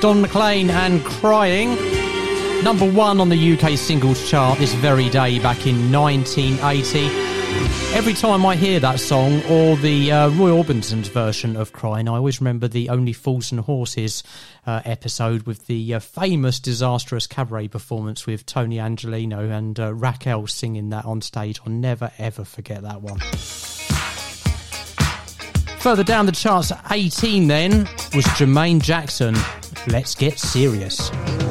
Don McLean and Crying. Number 1 on the UK singles chart this very day back in 1980. Every time I hear that song or the Roy Orbison's version of Crying, I always remember the Only Fools and Horses episode with the famous Disastrous Cabaret performance with Tony Angelino and Raquel singing that on stage. I'll never ever forget that one. Further down the charts at 18 then was Jermaine Jackson, Let's Get Serious.